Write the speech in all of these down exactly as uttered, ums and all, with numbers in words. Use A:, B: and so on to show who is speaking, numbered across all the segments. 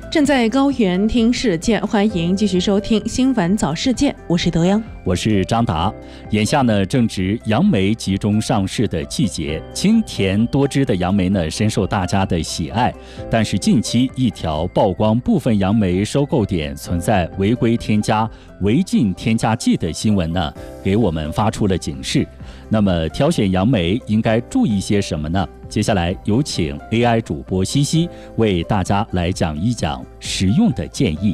A: 正在高原听世界，欢迎继续收听新闻早世界，我是德阳，
B: 我是张达。眼下呢正值杨梅集中上市的季节，清甜多汁的杨梅呢深受大家的喜爱。但是近期一条曝光部分杨梅收购点存在违规添加违禁添加剂的新闻呢，给我们发出了警示。那么挑选杨梅应该注意些什么呢？接下来有请 A I 主播西西为大家来讲一讲实用的建议。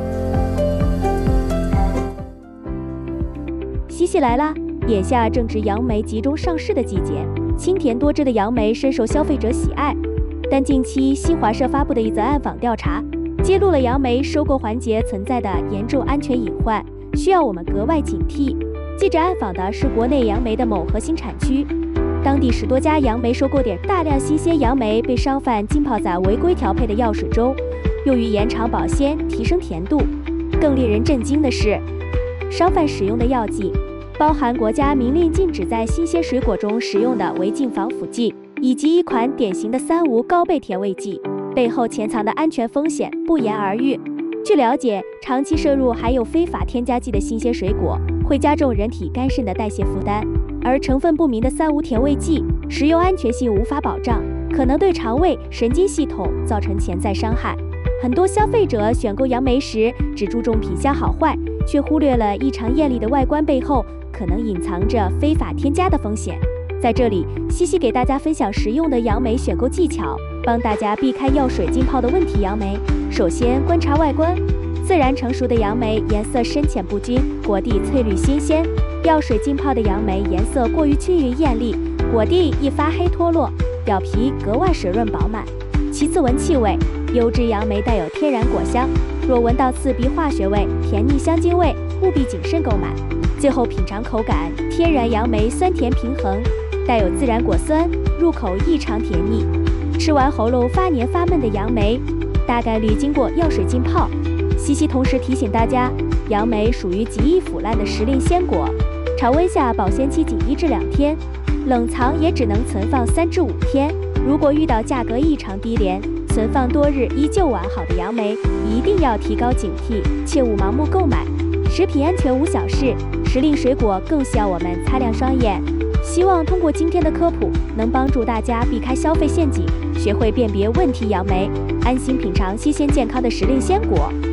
C: 西西来啦！眼下正值杨梅集中上市的季节，清甜多汁的杨梅深受消费者喜爱。但近期新华社发布的一则暗访调查，揭露了杨梅收购环节存在的严重安全隐患，需要我们格外警惕。记者暗访的是国内杨梅的某核心产区，当地十多家杨梅收购点，大量新鲜杨梅被商贩浸泡在违规调配的药水中，用于延长保鲜、提升甜度。更令人震惊的是，商贩使用的药剂包含国家明令禁止在新鲜水果中使用的违禁防腐剂，以及一款典型的三无高倍甜味剂，背后潜藏的安全风险不言而喻。据了解，长期摄入含有非法添加剂的新鲜水果会加重人体肝肾的代谢负担，而成分不明的三无甜味剂食用安全性无法保障，可能对肠胃、神经系统造成潜在伤害。很多消费者选购杨梅时只注重品相好坏，却忽略了异常艳丽的外观背后可能隐藏着非法添加的风险。在这里，西西给大家分享实用的杨梅选购技巧，帮大家避开药水浸泡的问题杨梅。首先，观察外观，自然成熟的杨梅颜色深浅不均，果蒂翠绿新鲜；药水浸泡的杨梅颜色过于均匀艳丽，果蒂易发黑脱落，表皮格外水润饱满。其次，闻气味，优质杨梅带有天然果香，若闻到刺鼻化学味、甜腻香精味，务必谨慎购买。最后品尝口感，天然杨梅酸甜平衡，带有自然果酸，入口异常甜腻。吃完喉咙发黏发闷的杨梅，大概率经过药水浸泡。西西同时提醒大家，杨梅属于极易腐烂的时令鲜果，常温下保鲜期仅一至两天，冷藏也只能存放三至五天。如果遇到价格异常低廉、存放多日依旧完好的杨梅，一定要提高警惕，切勿盲目购买。食品安全无小事，时令水果更需要我们擦亮双眼。希望通过今天的科普，能帮助大家避开消费陷阱，学会辨别问题杨梅，安心品尝新鲜健康的时令鲜果。